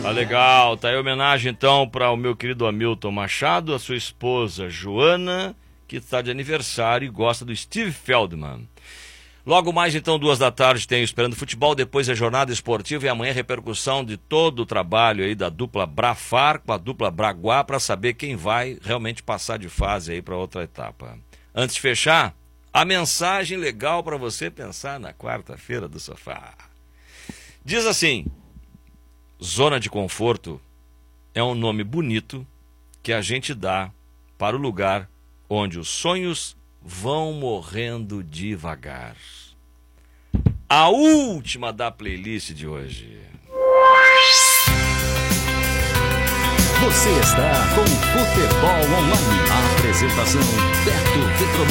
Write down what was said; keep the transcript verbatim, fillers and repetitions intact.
Tá legal, tá aí a homenagem então para o meu querido Hamilton Machado, a sua esposa Joana, que está de aniversário e gosta do Steve Feldman. Logo mais então, duas da tarde, tem o Esperando Futebol, depois a jornada esportiva e amanhã a repercussão de todo o trabalho aí da dupla Brafar com a dupla Braguá para saber quem vai realmente passar de fase aí para outra etapa. Antes de fechar, a mensagem legal para você pensar na quarta-feira do sofá. Diz assim: zona de conforto é um nome bonito que a gente dá para o lugar onde os sonhos vão morrendo devagar. A última da playlist de hoje. Você está com o Futebol Online. A apresentação Beto Petro.